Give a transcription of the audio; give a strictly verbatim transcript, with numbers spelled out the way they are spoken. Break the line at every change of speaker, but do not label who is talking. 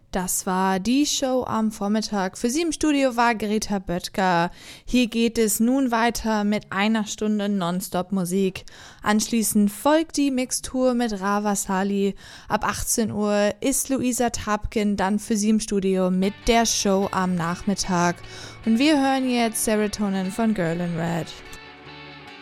Das war die Show am Vormittag. Für Sie im Studio war Greta Böttger. Hier geht es nun weiter mit einer Stunde Nonstop-Musik. Anschließend folgt die Mixtour mit Rava Sali. Ab achtzehn Uhr ist Luisa Tapkin dann für Sie im Studio mit der Show am Nachmittag. Und wir hören jetzt Serotonin von Girl in Red.